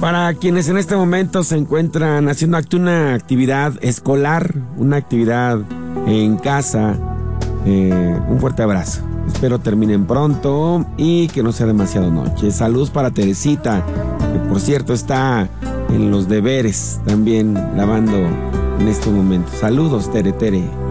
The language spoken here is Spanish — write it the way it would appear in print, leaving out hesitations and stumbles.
Para quienes en este momento se encuentran haciendo una actividad escolar, una actividad en casa, un fuerte abrazo. Espero terminen pronto y que no sea demasiado noche. Saludos para Teresita, que por cierto está en los deberes también lavando en este momento. Saludos, Tere.